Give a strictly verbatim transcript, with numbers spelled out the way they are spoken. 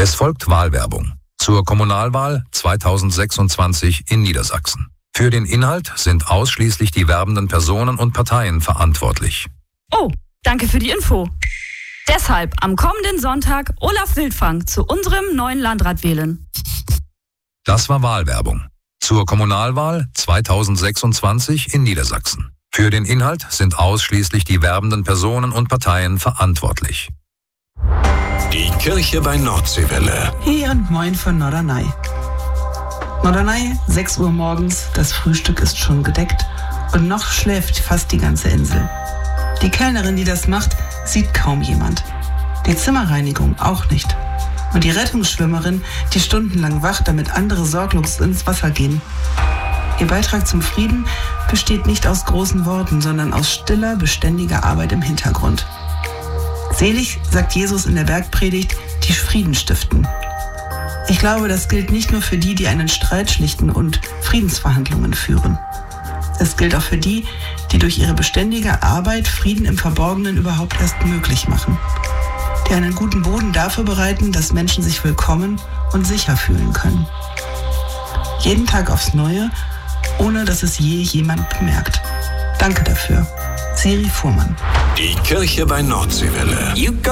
Es folgt Wahlwerbung zur Kommunalwahl zweitausendsechsundzwanzig in Niedersachsen. Für den Inhalt sind ausschließlich die werbenden Personen und Parteien verantwortlich. Oh, danke für die Info. Deshalb am kommenden Sonntag Olaf Wildfang zu unserem neuen Landrat wählen. Das war Wahlwerbung zur Kommunalwahl zweitausendsechsundzwanzig in Niedersachsen. Für den Inhalt sind ausschließlich die werbenden Personen und Parteien verantwortlich. Die Kirche bei Nordseewelle. Hey und moin von Norderney. Norderney, sechs Uhr morgens, das Frühstück ist schon gedeckt und noch schläft fast die ganze Insel. Die Kellnerin, die das macht, sieht kaum jemand. Die Zimmerreinigung auch nicht. Und die Rettungsschwimmerin, die stundenlang wacht, damit andere sorglos ins Wasser gehen. Ihr Beitrag zum Frieden besteht nicht aus großen Worten, sondern aus stiller, beständiger Arbeit im Hintergrund. Selig, sagt Jesus in der Bergpredigt, die Frieden stiften. Ich glaube, das gilt nicht nur für die, die einen Streit schlichten und Friedensverhandlungen führen. Es gilt auch für die, die durch ihre beständige Arbeit Frieden im Verborgenen überhaupt erst möglich machen. Die einen guten Boden dafür bereiten, dass Menschen sich willkommen und sicher fühlen können. Jeden Tag aufs Neue, ohne dass es je jemand bemerkt. Danke dafür. Siri Fuhrmann. Die Kirche bei Nordseewelle. You